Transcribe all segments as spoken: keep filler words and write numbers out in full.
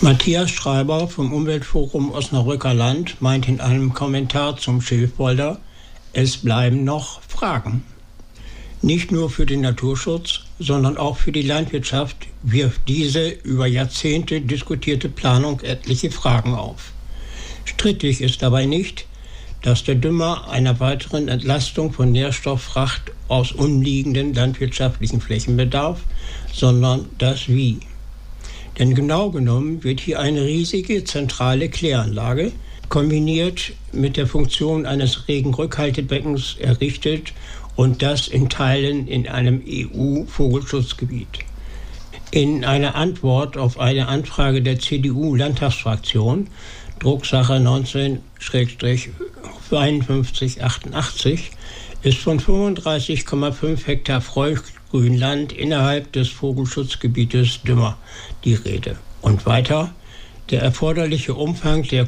Matthias Schreiber vom Umweltforum Osnabrücker Land meint in einem Kommentar zum Schilfpolder, es bleiben noch Fragen. Nicht nur für den Naturschutz, sondern auch für die Landwirtschaft wirft diese über Jahrzehnte diskutierte Planung etliche Fragen auf. Strittig ist dabei nicht, dass der Dünger einer weiteren Entlastung von Nährstofffracht aus umliegenden landwirtschaftlichen Flächen bedarf, sondern das Wie. Denn genau genommen wird hier eine riesige zentrale Kläranlage, kombiniert mit der Funktion eines Regenrückhaltebeckens errichtet und das in Teilen in einem E U-Vogelschutzgebiet. In einer Antwort auf eine Anfrage der C D U-Landtagsfraktion, Drucksache neunzehn einundfünfzig achtundachtzig, ist von fünfunddreißig Komma fünf Hektar Feuchtgrünland innerhalb des Vogelschutzgebietes Dümmer die Rede. Und weiter, der erforderliche Umfang der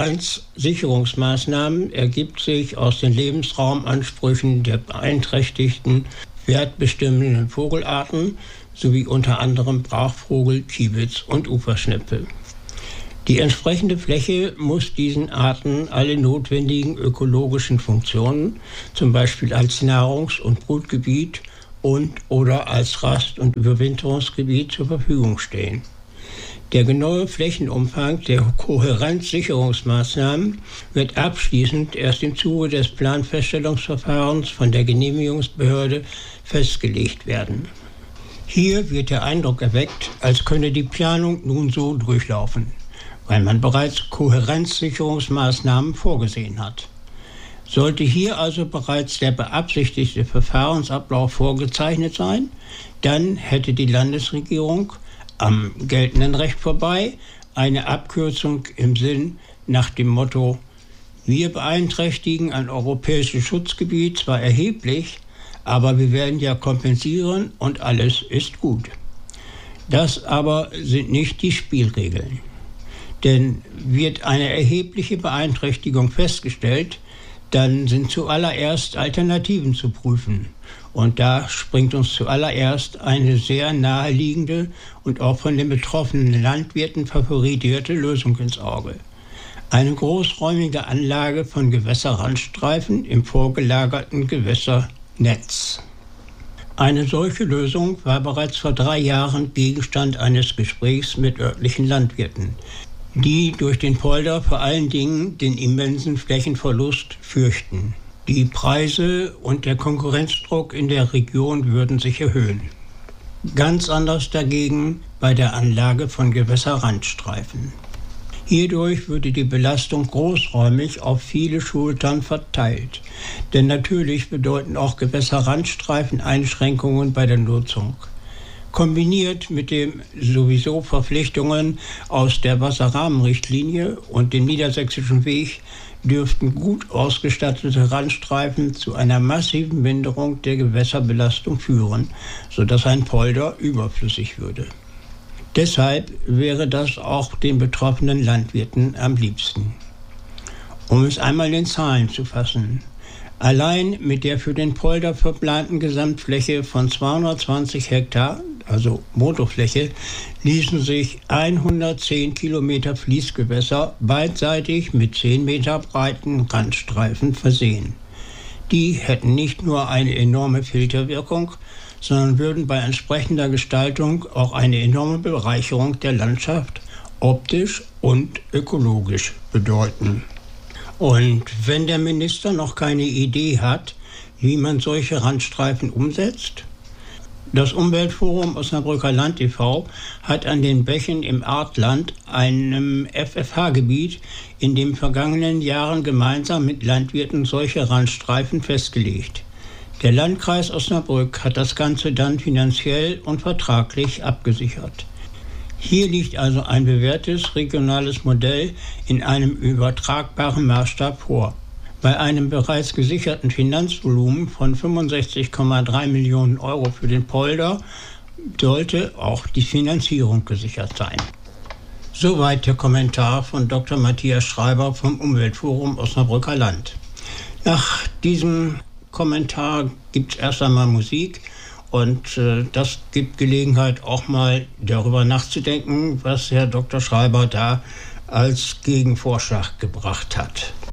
Kohärenzsicherungsmaßnahmen ergibt sich aus den Lebensraumansprüchen der beeinträchtigten wertbestimmenden Vogelarten sowie unter anderem Brachvogel, Kiebitz und Uferschnepfe. Die entsprechende Fläche muss diesen Arten alle notwendigen ökologischen Funktionen, zum Beispiel als Nahrungs- und Brutgebiet und oder als Rast- und Überwinterungsgebiet zur Verfügung stehen. Der genaue Flächenumfang der Kohärenzsicherungsmaßnahmen wird abschließend erst im Zuge des Planfeststellungsverfahrens von der Genehmigungsbehörde festgelegt werden. Hier wird der Eindruck erweckt, als könne die Planung nun so durchlaufen, weil man bereits Kohärenzsicherungsmaßnahmen vorgesehen hat. Sollte hier also bereits der beabsichtigte Verfahrensablauf vorgezeichnet sein, dann hätte die Landesregierung am geltenden Recht vorbei eine Abkürzung im Sinn nach dem Motto: Wir beeinträchtigen ein europäisches Schutzgebiet zwar erheblich, aber wir werden ja kompensieren und alles ist gut. Das aber sind nicht die Spielregeln. Denn wird eine erhebliche Beeinträchtigung festgestellt, dann sind zuallererst Alternativen zu prüfen. Und da springt uns zuallererst eine sehr naheliegende und auch von den betroffenen Landwirten favorisierte Lösung ins Auge. Eine großräumige Anlage von Gewässerrandstreifen im vorgelagerten Gewässernetz. Eine solche Lösung war bereits vor drei Jahren Gegenstand eines Gesprächs mit örtlichen Landwirten, die durch den Polder vor allen Dingen den immensen Flächenverlust fürchten. Die Preise und der Konkurrenzdruck in der Region würden sich erhöhen. Ganz anders dagegen bei der Anlage von Gewässerrandstreifen. Hierdurch würde die Belastung großräumig auf viele Schultern verteilt. Denn natürlich bedeuten auch Gewässerrandstreifen Einschränkungen bei der Nutzung. Kombiniert mit den sowieso Verpflichtungen aus der Wasserrahmenrichtlinie und dem Niedersächsischen Weg dürften gut ausgestattete Randstreifen zu einer massiven Minderung der Gewässerbelastung führen, sodass ein Polder überflüssig würde. Deshalb wäre das auch den betroffenen Landwirten am liebsten. Um es einmal in Zahlen zu fassen: Allein mit der für den Polder verplanten Gesamtfläche von zweihundertzwanzig Hektar, also Motorfläche, ließen sich hundertzehn Kilometer Fließgewässer beidseitig mit zehn Meter breiten Randstreifen versehen. Die hätten nicht nur eine enorme Filterwirkung, sondern würden bei entsprechender Gestaltung auch eine enorme Bereicherung der Landschaft optisch und ökologisch bedeuten. Und wenn der Minister noch keine Idee hat, wie man solche Randstreifen umsetzt? Das Umweltforum Osnabrücker Land e V hat an den Bächen im Artland, einem F F H-Gebiet, in den vergangenen Jahren gemeinsam mit Landwirten solche Randstreifen festgelegt. Der Landkreis Osnabrück hat das Ganze dann finanziell und vertraglich abgesichert. Hier liegt also ein bewährtes regionales Modell in einem übertragbaren Maßstab vor. Bei einem bereits gesicherten Finanzvolumen von fünfundsechzig Komma drei Millionen Euro für den Polder sollte auch die Finanzierung gesichert sein. Soweit der Kommentar von Doktor Matthias Schreiber vom Umweltforum Osnabrücker Land. Nach diesem Kommentar gibt es erst einmal Musik Und äh, das gibt Gelegenheit, auch mal darüber nachzudenken, was Herr Doktor Schreiber da als Gegenvorschlag gebracht hat.